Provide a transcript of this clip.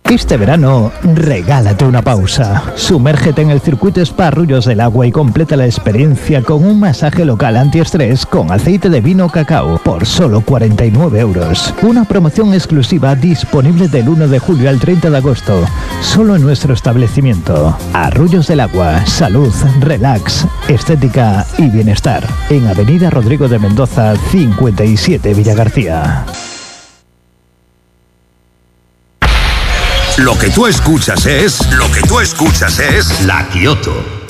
Este verano, regálate una pausa. Sumérgete en el circuito Spa Arroyos del Agua y completa la experiencia con un masaje local antiestrés con aceite de vino cacao por solo 49 euros. Una promoción exclusiva disponible del 1 de julio al 30 de agosto, solo en nuestro establecimiento. Arroyos del Agua, salud, relax, estética y bienestar. En Avenida Rodrigo de Mendoza, 57 Villagarcía. Lo que tú escuchas es La Kioto.